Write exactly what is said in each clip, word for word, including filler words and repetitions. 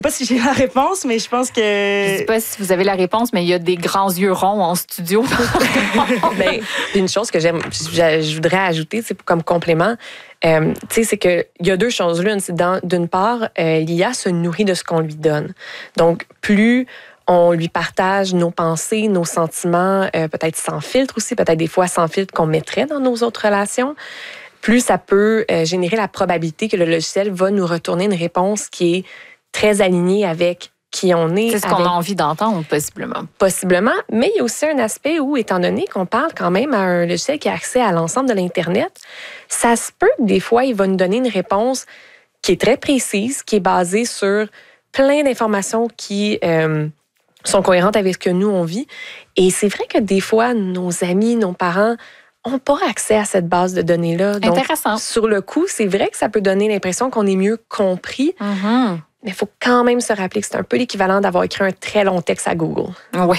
Pas si j'ai la réponse, mais je pense que... Je ne sais pas si vous avez la réponse, mais il y a des grands yeux ronds en studio. Ben, une chose que j'aime, je, je voudrais ajouter, c'est comme complément, euh, tu sais, c'est qu'il y a deux choses là. D'une part, euh, l'I A se nourrit de ce qu'on lui donne. Donc, plus on lui partage nos pensées, nos sentiments, euh, peut-être sans filtre aussi, peut-être des fois sans filtre qu'on mettrait dans nos autres relations, plus ça peut euh, générer la probabilité que le logiciel va nous retourner une réponse qui est très alignée avec qui on est. C'est ce qu'on a envie d'entendre, possiblement. Possiblement, mais il y a aussi un aspect où, étant donné qu'on parle quand même à un logiciel qui a accès à l'ensemble de l'Internet, ça se peut que des fois, il va nous donner une réponse qui est très précise, qui est basée sur plein d'informations qui euh, sont cohérentes avec ce que nous, on vit. Et c'est vrai que des fois, nos amis, nos parents n'ont pas accès à cette base de données-là. Donc, intéressant. Sur le coup, c'est vrai que ça peut donner l'impression qu'on est mieux compris, Mm-hmm. mais il faut quand même se rappeler que c'est un peu l'équivalent d'avoir écrit un très long texte à Google. Oui.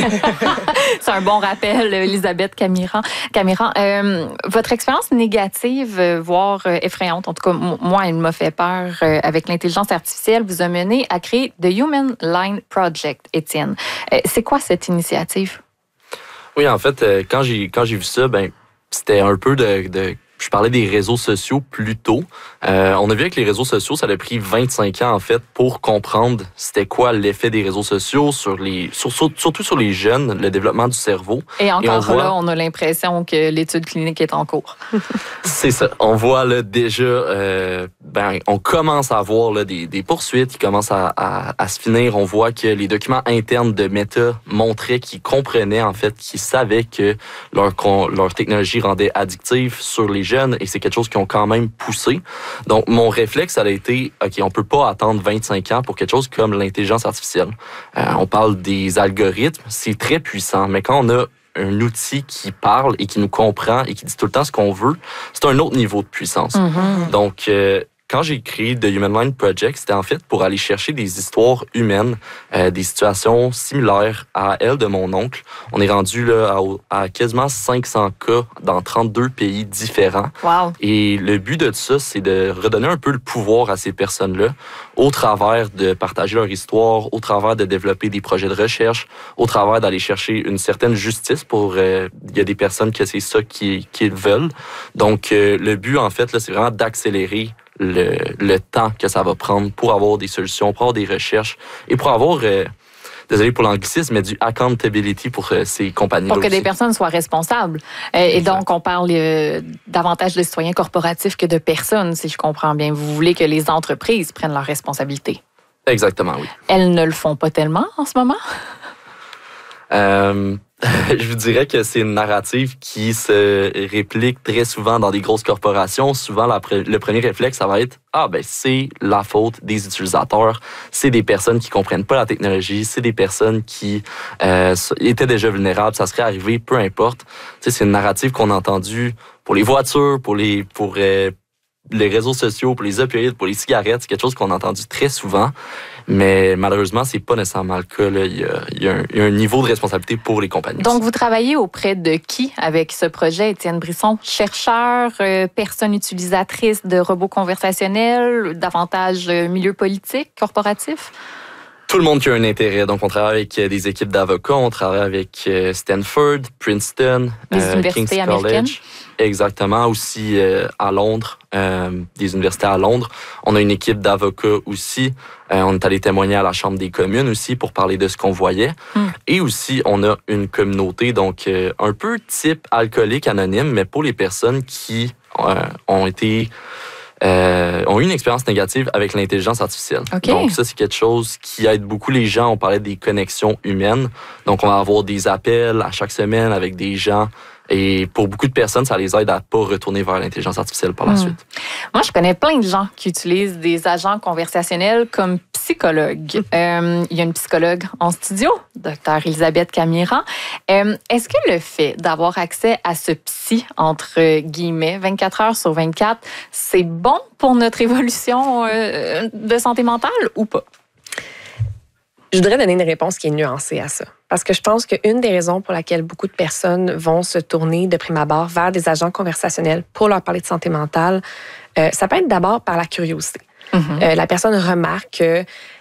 C'est un bon rappel, Elisabeth Camiran. Camiran, euh, votre expérience négative, voire effrayante, en tout cas, moi, elle m'a fait peur euh, avec l'intelligence artificielle, vous a mené à créer The Human Line Project, Étienne. Euh, c'est quoi cette initiative? Oui, en fait, euh, quand j'ai quand j'ai vu ça, ben c'était un peu de, de je parlais des réseaux sociaux plus tôt. Euh, on a vu que les réseaux sociaux, ça a pris vingt-cinq ans, en fait, pour comprendre c'était quoi l'effet des réseaux sociaux, sur les, sur, sur, surtout sur les jeunes, le développement du cerveau. Et encore Et on là, voit, on a l'impression que l'étude clinique est en cours. C'est ça. On voit là, déjà, euh, ben, on commence à voir là, des, des poursuites qui commencent à, à, à se finir. On voit que les documents internes de Meta montraient qu'ils comprenaient, en fait, qu'ils savaient que leur, leur technologie rendait addictive sur les jeunes, et c'est quelque chose qu'ils ont quand même poussé. Donc, mon réflexe, ça a été, OK, on peut pas attendre vingt-cinq ans pour quelque chose comme l'intelligence artificielle. Euh, on parle des algorithmes, c'est très puissant, mais quand on a un outil qui parle et qui nous comprend et qui dit tout le temps ce qu'on veut, c'est un autre niveau de puissance. Mm-hmm. Donc, euh, quand j'ai créé The Human Line Project, c'était en fait pour aller chercher des histoires humaines, euh, des situations similaires à elle de mon oncle. On est rendu là à, à quasiment cinq cents cas dans trente-deux pays différents. Wow. Et le but de ça, c'est de redonner un peu le pouvoir à ces personnes-là au travers de partager leur histoire, au travers de développer des projets de recherche, au travers d'aller chercher une certaine justice pour... Euh, il y a des personnes que c'est ça qu'ils, qu'ils veulent. Donc, euh, le but, en fait, là, c'est vraiment d'accélérer Le, le temps que ça va prendre pour avoir des solutions, pour avoir des recherches et pour avoir, euh, désolé pour l'anglicisme, mais du accountability pour euh, ces compagnies-là Pour que aussi. des personnes soient responsables. Euh, et donc, on parle euh, davantage de citoyens corporatifs que de personnes, si je comprends bien. Vous voulez que les entreprises prennent leurs responsabilités. Exactement, oui. Elles ne le font pas tellement en ce moment? Euh, je vous dirais que c'est une narrative qui se réplique très souvent dans des grosses corporations. Souvent, la, le premier réflexe, ça va être « Ah, ben c'est la faute des utilisateurs. C'est des personnes qui comprennent pas la technologie. C'est des personnes qui euh, étaient déjà vulnérables. Ça serait arrivé, peu importe. » Tu sais, c'est une narrative qu'on a entendue pour les voitures, pour les... pour euh, les réseaux sociaux, pour les opioïdes, pour les cigarettes. C'est quelque chose qu'on a entendu très souvent. Mais malheureusement, c'est pas nécessairement le cas. Là. Il, y a, il, y a un, il y a un niveau de responsabilité pour les compagnies. Donc, vous travaillez auprès de qui avec ce projet, Étienne Brisson? Chercheurs, euh, personnes utilisatrices de robots conversationnels, davantage euh, milieu politique, corporatif? Tout le monde qui a un intérêt. Donc, on travaille avec des équipes d'avocats, on travaille avec Stanford, Princeton, les euh, universités King's américaines. College. Exactement. Aussi euh, à Londres, euh, des universités à Londres. On a une équipe d'avocats aussi. Euh, on est allé témoigner à la Chambre des communes aussi pour parler de ce qu'on voyait. Mm. Et aussi, on a une communauté, donc euh, un peu type alcoolique anonyme, mais pour les personnes qui euh, ont été... Euh, ont eu une expérience négative avec l'intelligence artificielle. Okay. Donc ça, c'est quelque chose qui aide beaucoup les gens. On parlait des connexions humaines. Donc, on va avoir des appels à chaque semaine avec des gens. Et pour beaucoup de personnes, ça les aide à pas retourner vers l'intelligence artificielle par la mmh. suite. Moi, je connais plein de gens qui utilisent des agents conversationnels comme psychologues. Euh, il y a une psychologue en studio, Dr Elisabeth Camiran. Euh, est-ce que le fait d'avoir accès à ce psy, entre guillemets, vingt-quatre heures sur vingt-quatre, c'est bon pour notre évolution euh, de santé mentale ou pas? Je voudrais donner une réponse qui est nuancée à ça. Parce que je pense qu'une des raisons pour laquelle beaucoup de personnes vont se tourner de prime abord vers des agents conversationnels pour leur parler de santé mentale, euh, ça peut être d'abord par la curiosité. Mm-hmm. Euh, la personne remarque que